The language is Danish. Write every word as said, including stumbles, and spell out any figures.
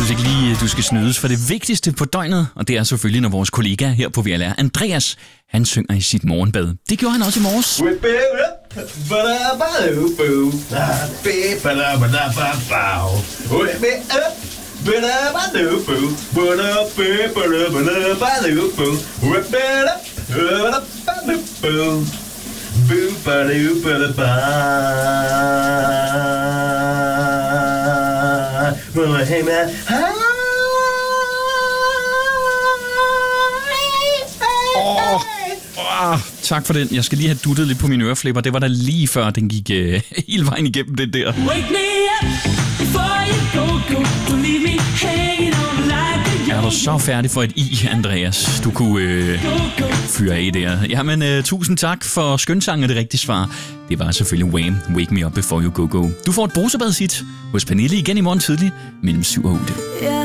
synes ikke lige, du skal snydes for det vigtigste på døgnet, og det er selvfølgelig, når vores kollega her på V L R, Andreas, han synger i sit morgenbad. Det gjorde han også i morges. Hey man. Oh, oh, tak for den. Jeg skal lige have duttet lidt på mine øreflipper. Det var da lige før, den gik uh, hele vejen igennem det der. Er du så færdig for et i, Andreas? Du kunne uh, fyre af der. Jamen, uh, tusind tak for skønsang og det rigtige svar. Det var selvfølgelig Wham! Wake Me Up Before You Go Go. Du får et bruserbadshit hos Pernille igen i morgen tidlig mellem syv og otte.